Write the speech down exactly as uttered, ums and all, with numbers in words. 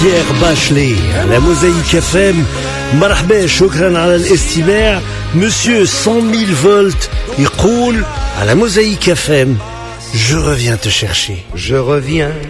Pierre Bachelet à la Mosaïque F M. مرحبا شكرا على الاستماع. Monsieur cent mille volts يقول à la Mosaïque F M. Je reviens te chercher. Je reviens.